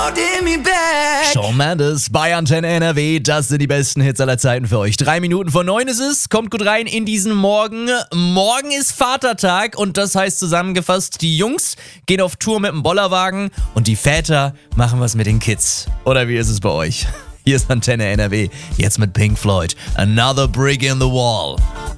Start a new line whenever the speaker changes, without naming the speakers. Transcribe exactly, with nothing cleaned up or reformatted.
holding me back.
Shawn Mendes bei Antenne N R W, das sind die besten Hits aller Zeiten für euch. Drei Minuten vor neun ist es, kommt gut rein in diesen Morgen. Morgen ist Vatertag und das heißt zusammengefasst, die Jungs gehen auf Tour mit dem Bollerwagen und die Väter machen was mit den Kids. Oder wie ist es bei euch? Hier ist Antenne N R W, jetzt mit Pink Floyd. Another Brick in the Wall.